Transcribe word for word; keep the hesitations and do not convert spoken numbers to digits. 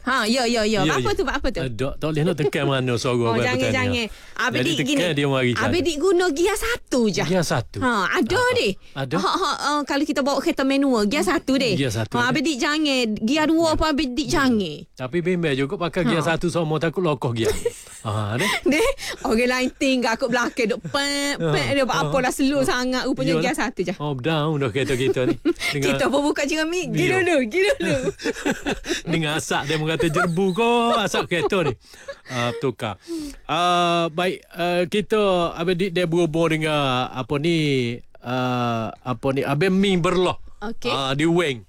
Ha, ya ya ya. Ya, Apa ya. tu apa tu? Uh, dok, tak boleh nak tekan mana suara Oh, abang jangan petani. jangan. Abang Jadi dik tekan gini. dia mari Abang dik guna gear satu je. Gear satu. Ha, ada Ah, deh. ada. Ha, ha, uh, kalau kita bawa kereta manual, gear satu deh. Gear satu Ha, ada. abang dik jangan. Gear dua pun abang dik jangan. Tapi bimbang juga pakai gear Ha. satu semua takut lokoh gear. Ha, deh. Deh, orang lain tinggal kat belakang duk pek pek dia buat apa dah slow sangat rupanya Yalah. gear satu je. Oh, down dah kereta kita ni. Dengan, Kita pun buka cermin. Gi Ya. dulu, gi dulu. dengan asap dia mengata jerbu ko asap kereta ni. Uh, tukar. Uh, baik, uh, kita abang dik dia berhubung dengan apa ni uh, apa ni abang Ming berloh. Okey. Uh, di Weng.